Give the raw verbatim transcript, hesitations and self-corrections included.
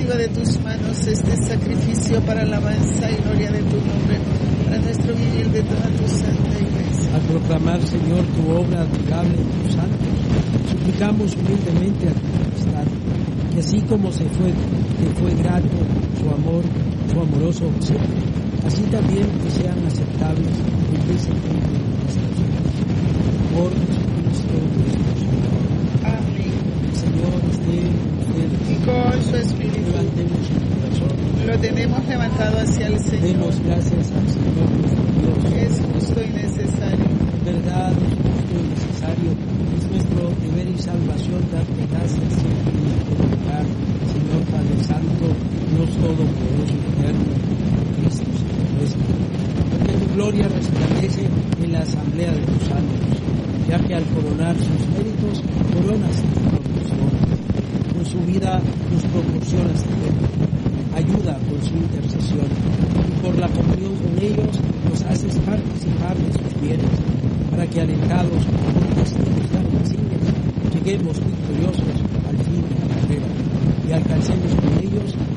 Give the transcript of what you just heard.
reciba de tus manos este sacrificio para alabanza y gloria de tu nombre, para nuestro bien y el de toda tu santa iglesia. Al proclamar, Señor, tu obra admirable en tus santos, suplicamos humildemente a tu majestad, que así como se fue, te fue grato su amor, su amoroso obsequio, así también que sean aceptables en ese tiempo de nuestras vidas. Por Jesucristo nuestro Señor. Amén. El Señor esté con ustedes. Y con su espíritu. Levantemos el corazón. Lo tenemos levantado hacia el Señor. Demos gracias al Señor nuestro Dios. Es justo y necesario. Verdad, es justo y necesario. Es nuestro deber y salvación darte gracias siempre y en todo lugar, Señor Padre Santo, Dios Todopoderoso y Eterno, Cristo Señor nuestro. Porque tu gloria resplandece en la asamblea de tus santos, ya que al coronar sus méritos, coronas nuestros dones. Con su vida nos proporcionas tiempo, ayuda con su intercesión, y por la comunión con ellos nos haces participar de sus bienes, para que alentados por testigos tan insignes, lleguemos victoriosos al fin de la carrera y alcancemos con ellos